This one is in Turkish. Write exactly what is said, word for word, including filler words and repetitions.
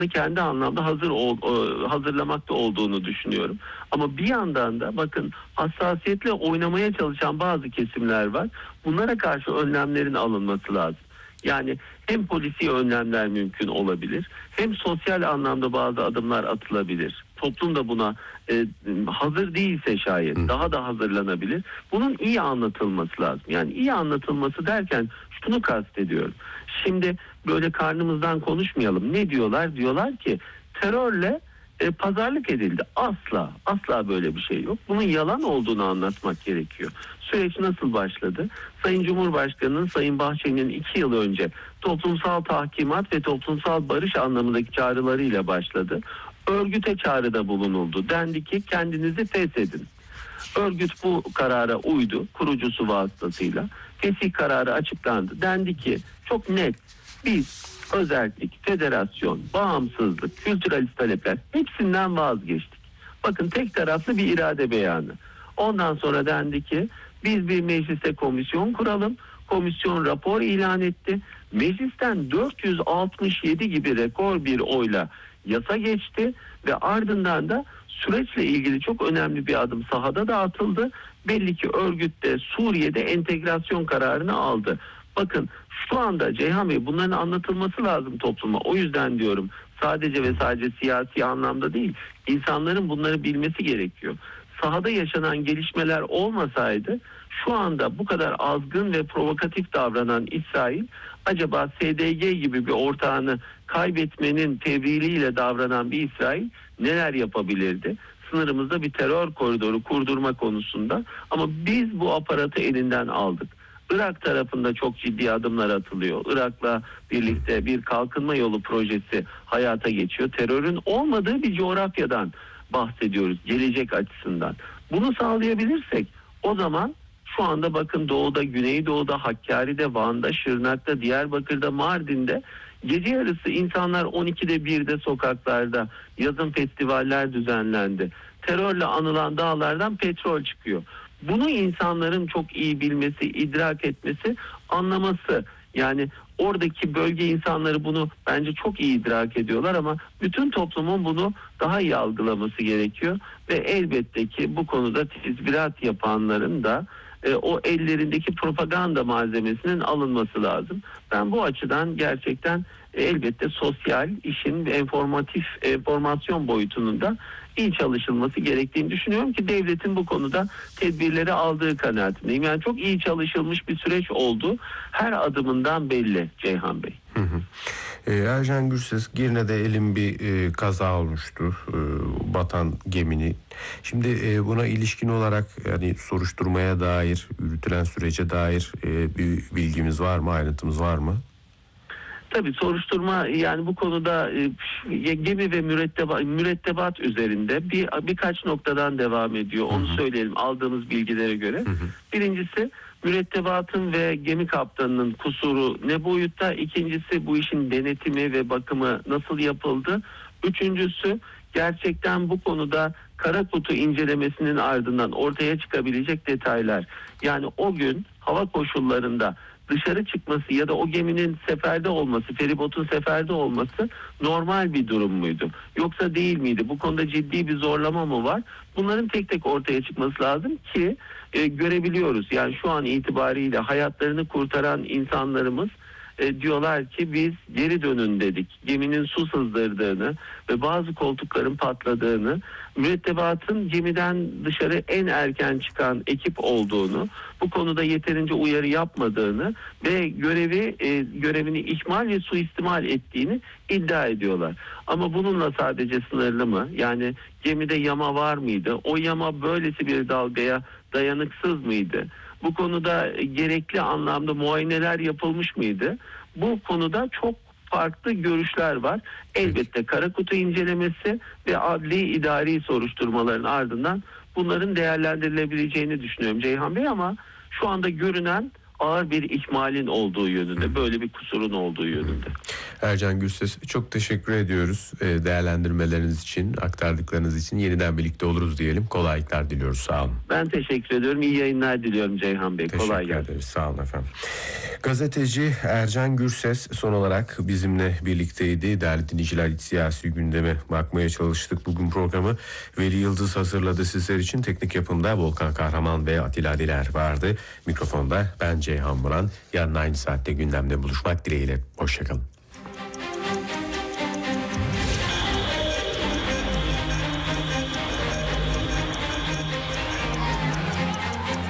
kendi anlamda hazır ol, hazırlamakta olduğunu düşünüyorum. Ama bir yandan da bakın hassasiyetle oynamaya çalışan bazı kesimler var. Bunlara karşı önlemlerin alınması lazım. Yani hem polisi önlemler mümkün olabilir, hem sosyal anlamda bazı adımlar atılabilir. Toplum da buna e, hazır değilse şayet daha da hazırlanabilir. Bunun iyi anlatılması lazım. Yani iyi anlatılması derken şunu kastediyorum. Şimdi böyle karnımızdan konuşmayalım. Ne diyorlar? Diyorlar ki terörle e, pazarlık edildi. Asla, asla böyle bir şey yok. Bunun yalan olduğunu anlatmak gerekiyor. Süreç nasıl başladı? Sayın Cumhurbaşkanı'nın, Sayın Bahçeli'nin iki yıl önce toplumsal tahkimat ve toplumsal barış anlamındaki çağrılarıyla başladı. Örgüte çağrıda bulunuldu. Dendi ki kendinizi feshedin. Örgüt bu karara uydu, kurucusu vasıtasıyla. Fesih kararı açıklandı. Dendi ki çok net, biz özellik, federasyon, bağımsızlık, kültüralist talepler hepsinden vazgeçtik. Bakın tek taraflı bir irade beyanı. Ondan sonra dendi ki biz bir mecliste komisyon kuralım. Komisyon rapor ilan etti. Meclisten dört yüz altmış yedi gibi rekor bir oyla yasa geçti ve ardından da süreçle ilgili çok önemli bir adım sahada da atıldı. Belli ki örgüt de Suriye'de entegrasyon kararını aldı. Bakın şu anda Ceyhan Bey bunların anlatılması lazım topluma. O yüzden diyorum sadece ve sadece siyasi anlamda değil, insanların bunları bilmesi gerekiyor. Sahada yaşanan gelişmeler olmasaydı şu anda bu kadar azgın ve provokatif davranan İsrail acaba S D G gibi bir ortağını kaybetmenin tebriğiyle davranan bir İsrail neler yapabilirdi? Sınırımızda bir terör koridoru kurdurma konusunda, ama biz bu aparatı elinden aldık. Irak tarafında çok ciddi adımlar atılıyor. Irak'la birlikte bir kalkınma yolu projesi hayata geçiyor. Terörün olmadığı bir coğrafyadan bahsediyoruz gelecek açısından. Bunu sağlayabilirsek o zaman şu anda bakın doğuda, güneydoğuda, Hakkari'de, Van'da, Şırnak'ta, Diyarbakır'da, Mardin'de gece yarısı insanlar on ikide birde sokaklarda, yazın festivaller düzenlendi. Terörle anılan dağlardan petrol çıkıyor. Bunu insanların çok iyi bilmesi, idrak etmesi, anlaması. Yani oradaki bölge insanları bunu bence çok iyi idrak ediyorlar ama bütün toplumun bunu daha iyi algılaması gerekiyor. Ve elbette ki bu konuda tezvirat yapanların da e, o ellerindeki propaganda malzemesinin alınması lazım. Ben bu açıdan gerçekten e, elbette sosyal işin ve informatif enformasyon boyutunun da iyi çalışılması gerektiğini düşünüyorum ki devletin bu konuda tedbirleri aldığı kanaatindeyim. Yani çok iyi çalışılmış bir süreç oldu. Her adımından belli Ceyhan Bey. Hı hı. E, Ercan Gürses, Girne'de elin bir e, kaza olmuştu. E, batan gemini. Şimdi e, buna ilişkin olarak yani soruşturmaya dair, yürütülen sürece dair e, bir bilgimiz var mı, ayrıntımız var mı? Tabii soruşturma yani bu konuda e, gemi ve mürettebat, mürettebat üzerinde bir birkaç noktadan devam ediyor. Onu hı hı. söyleyelim aldığımız bilgilere göre. Hı hı. Birincisi mürettebatın ve gemi kaptanının kusuru ne boyutta? İkincisi bu işin denetimi ve bakımı nasıl yapıldı? Üçüncüsü gerçekten bu konuda kara kutu incelemesinin ardından ortaya çıkabilecek detaylar. Yani o gün hava koşullarında dışarı çıkması ya da o geminin seferde olması, feribotun seferde olması normal bir durum muydu? Yoksa değil miydi? Bu konuda ciddi bir zorlama mı var? Bunların tek tek ortaya çıkması lazım ki e, görebiliyoruz. Yani şu an itibariyle hayatlarını kurtaran insanlarımız e, diyorlar ki biz geri dönün dedik. Geminin su sızdırdığını ve bazı koltukların patladığını, mürettebatın gemiden dışarı en erken çıkan ekip olduğunu, bu konuda yeterince uyarı yapmadığını ve görevi e, görevini ihmal ve suistimal ettiğini iddia ediyorlar. Ama bununla sadece sınırlı mı? Yani gemide yama var mıydı? O yama böylesi bir dalgaya dayanıksız mıydı? Bu konuda gerekli anlamda muayeneler yapılmış mıydı? Bu konuda çok farklı görüşler var. Elbette kara kutu incelemesi ve adli idari soruşturmaların ardından bunların değerlendirilebileceğini düşünüyorum Ceyhan Bey, ama şu anda görünen ağır bir ihmalin olduğu yönünde, böyle bir kusurun olduğu yönünde. Ercan Gürses, çok teşekkür ediyoruz e, değerlendirmeleriniz için, aktardıklarınız için. Yeniden birlikte oluruz diyelim. Kolaylıklar diliyoruz. Sağ olun. Ben teşekkür ediyorum. İyi yayınlar diliyorum Ceyhan Bey. Teşekkür Kolay gelsin. ederiz. Sağ olun efendim. Gazeteci Ercan Gürses son olarak bizimle birlikteydi. Değerli dinleyiciler, siyasi gündeme bakmaya çalıştık bugün programı. Veli Yıldız hazırladı sizler için. Teknik yapımda Volkan Kahraman ve Atilla Diler vardı. Mikrofonda ben Ceyhan Muran. Yarın aynı saatte gündemde buluşmak dileğiyle. Hoşçakalın.